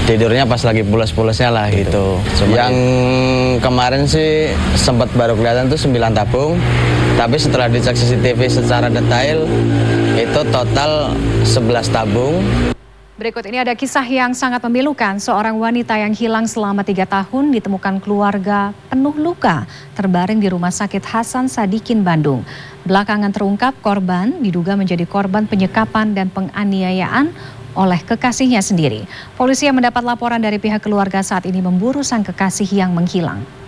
tidurnya pas lagi pulas-pulasnya lah gitu. Yang kemarin sih sempat baru kelihatan tuh 9 tabung, tapi setelah dicek CCTV secara detail itu total 11 tabung. Berikut ini ada kisah yang sangat memilukan. Seorang wanita yang hilang selama 3 tahun ditemukan keluarga penuh luka terbaring di Rumah Sakit Hasan Sadikin, Bandung. Belakangan terungkap korban diduga menjadi korban penyekapan dan penganiayaan oleh kekasihnya sendiri. Polisi yang mendapat laporan dari pihak keluarga saat ini memburu sang kekasih yang menghilang.